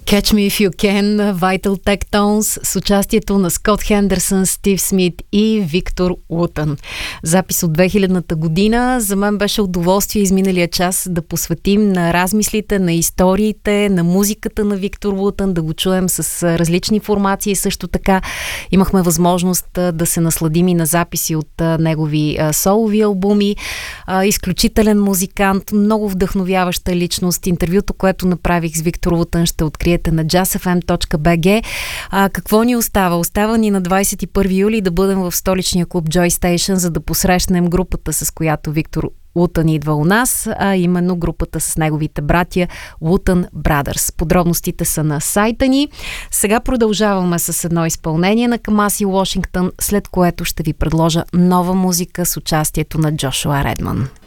Catch Me If You Can, Vital Tectones с участието на Скот Хендерсън, Стив Смит и Виктор Лутън. Запис от 2000-та година. За мен беше удоволствие изминалия час да посветим на размислите, на историите, на музиката на Виктор Лутън, да го чуем с различни формации. Също така имахме възможност да се насладим и на записи от негови солови албуми. Изключителен музикант, много вдъхновяваща личност. Интервюто, което направих с Виктор Лутън, ще откриете на jazzfm.bg. Какво ни остава? Остава ни на 21 юли да бъдем в столичния клуб Joy Station, за да посрещнем групата, с която Виктор Лутън идва у нас, а именно групата с неговите братя Лутън Brothers. Подробностите са на сайта ни. Сега продължаваме с едно изпълнение на Камаси Вашингтон, след което ще ви предложа нова музика с участието на Джошуа Редман.